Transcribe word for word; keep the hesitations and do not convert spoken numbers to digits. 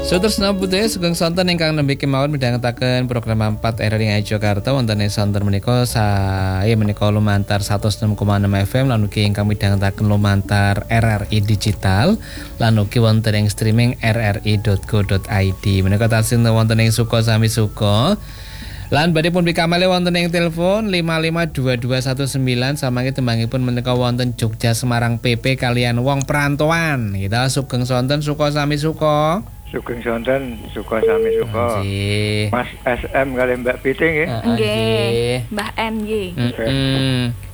Sutresna budaya sugeng sonten ingkang nembe kemawon midhangetaken program empat R R I Jakarta wonten ing sonten menika saya menika lumantar seratus enam koma enam F M lan ugi ingkang midhangetaken lumantar R R I digital lan ugi wonten ing streaming r r i dot co dot i d. Menika tasih wonten ing Suko sami Suko. Lan badhe pun pikamale wonten ing telepon lima lima dua dua satu sembilan samangke tembangipun menika wonten Jogja Semarang P P kalian wong perantauan. Kita sugeng sonten Suko sami Suko. Sugeng sonten Suko sami Suko. Mas S M kali Mbak Piting nggih. Nggih, Mbah N nggih. Heeh.